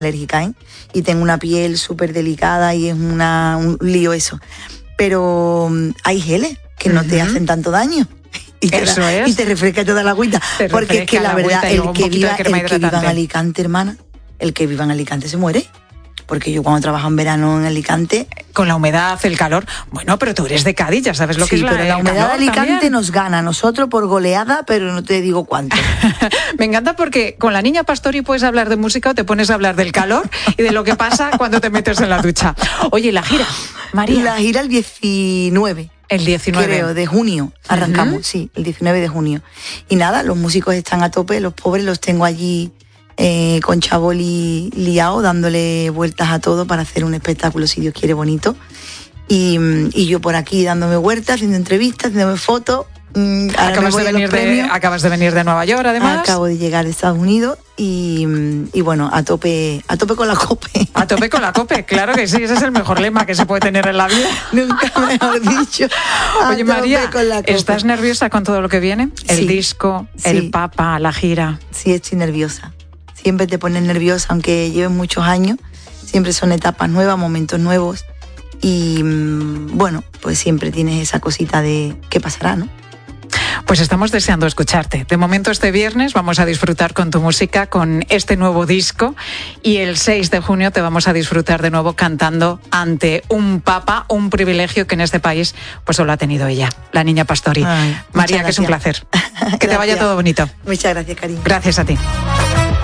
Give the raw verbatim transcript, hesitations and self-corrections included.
alérgica, ¿eh? Y tengo una piel súper delicada y es una, un lío eso. Pero um, hay geles que no uh-huh. te hacen tanto daño. Y te, Eso da, es. y te refresca toda la agüita. Te porque es que la, la verdad, el que, viva, de el que viva en Alicante, hermana, el que viva en Alicante se muere. Porque yo cuando trabajo en verano en Alicante... Con la humedad, el calor... Bueno, pero tú eres de Cádiz, ya sabes lo sí, que es la, pero la humedad de Alicante también. nos gana a nosotros por goleada, pero no te digo cuánto. Me encanta porque con la niña Pastori puedes hablar de música o te pones a hablar del calor y de lo que pasa cuando te metes en la ducha. Oye, ¿la gira, María? La gira el diecinueve. El diecinueve. Creo, de junio. Arrancamos, uh-huh. sí, el diecinueve de junio. Y nada, los músicos están a tope, los pobres los tengo allí... Eh, con Chaboli liado, dándole vueltas a todo para hacer un espectáculo, si Dios quiere, bonito. Y, y yo por aquí dándome vueltas, haciendo entrevistas, haciéndome fotos. Mm, acabas, de venir de, acabas de venir de Nueva York, además. Acabo de llegar de Estados Unidos y, y bueno, a tope, a tope con la COPE. A tope con la COPE, claro que sí, ese es el mejor lema que se puede tener en la vida. Nunca mejor dicho. Oye, María, ¿estás nerviosa con todo lo que viene? El sí, disco, sí. el Papa, la gira. Sí, estoy nerviosa. Siempre te pones nerviosa, aunque lleven muchos años. Siempre son etapas nuevas, momentos nuevos. Y bueno, pues siempre tienes esa cosita de qué pasará, ¿no? Pues estamos deseando escucharte. De momento este viernes vamos a disfrutar con tu música, con este nuevo disco. Y el seis de junio te vamos a disfrutar de nuevo cantando ante un papa, un privilegio que en este país pues solo ha tenido ella, la niña Pastori. Ay, María, que es un placer. Que te vaya todo bonito. Muchas gracias, cariño. Gracias a ti.